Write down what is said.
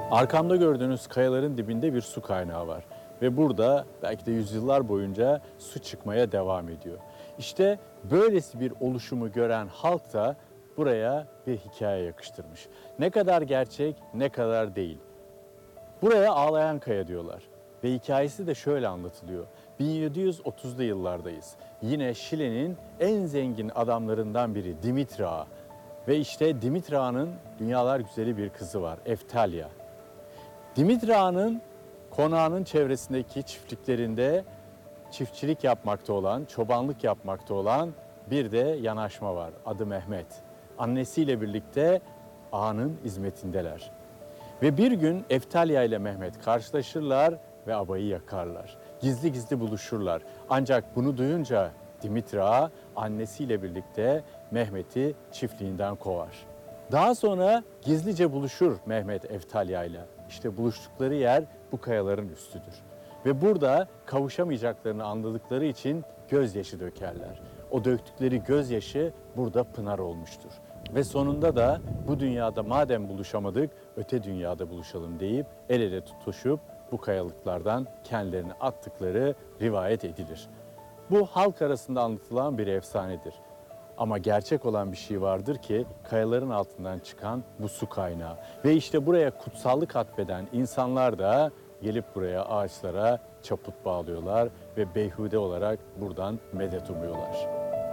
Arkamda gördüğünüz kayaların dibinde bir su kaynağı var. Ve burada belki de yüzyıllar boyunca su çıkmaya devam ediyor. İşte böylesi bir oluşumu gören halk da buraya bir hikaye yakıştırmış. Ne kadar gerçek, ne kadar değil. Buraya Ağlayan Kaya diyorlar. Ve hikayesi de şöyle anlatılıyor. 1730'lu yıllardayız. Yine Şile'nin en zengin adamlarından biri Dimitri Ağa. Ve işte Dimitri Ağa'nın dünyalar güzeli bir kızı var, Eftalya. Dimitri Ağa'nın konağının çevresindeki çiftliklerinde çiftçilik yapmakta olan, çobanlık yapmakta olan bir de yanaşma var. Adı Mehmet. Annesiyle birlikte ağanın hizmetindeler. Ve bir gün Eftalya ile Mehmet karşılaşırlar ve abayı yakarlar. Gizli gizli buluşurlar. Ancak bunu duyunca Dimitri Ağa annesiyle birlikte Mehmet'i çiftliğinden kovar. Daha sonra gizlice buluşur Mehmet Eftalya ile. İşte buluştukları yer bu kayaların üstüdür. Ve burada kavuşamayacaklarını anladıkları için gözyaşı dökerler. O döktükleri gözyaşı burada pınar olmuştur. Ve sonunda da bu dünyada madem buluşamadık, öte dünyada buluşalım deyip el ele tutuşup bu kayalıklardan kendilerini attıkları rivayet edilir. Bu halk arasında anlatılan bir efsanedir. Ama gerçek olan bir şey vardır ki kayaların altından çıkan bu su kaynağı. Ve işte buraya kutsallık atfeden insanlar da gelip buraya ağaçlara çaput bağlıyorlar ve beyhude olarak buradan medet umuyorlar.